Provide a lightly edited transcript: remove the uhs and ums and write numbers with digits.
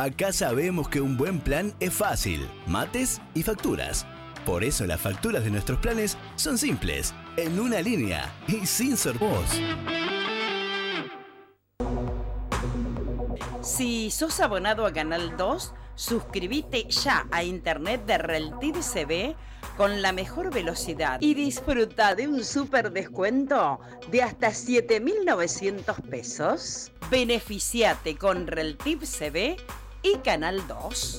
Acá sabemos que un buen plan es fácil, mates y facturas. Por eso las facturas de nuestros planes son simples, en una línea y sin sorboz. Si sos abonado a Canal 2, suscríbete ya a internet de Reltiv CB con la mejor velocidad y disfruta de un súper descuento de hasta 7.900 pesos. Beneficiate con Reltiv CB y Canal 2.